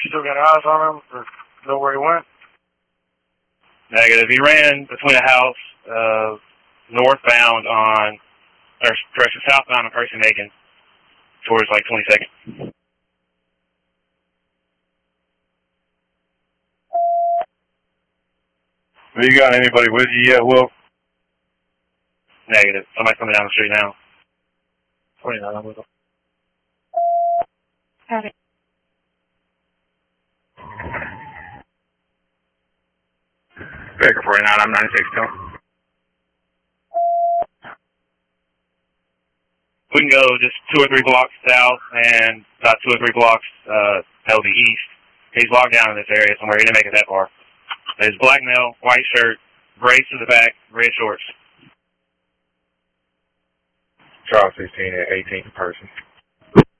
Still got eyes on him? Or know where he went? Negative. He ran between a house, northbound on, or correction, southbound on Percy Macon, towards like 22nd. Have you got anybody with you yet, Will? Negative. Somebody's coming down the street now. 29, I'm with him. Got it. Baker 49, I'm 96 too. We can go just 2 or 3 blocks south and about 2 or 3 blocks that'll be east. He's locked down in this area somewhere. He didn't make it that far. His black male, white shirt, braids to the back, red shorts. Charles 16 at 18th person.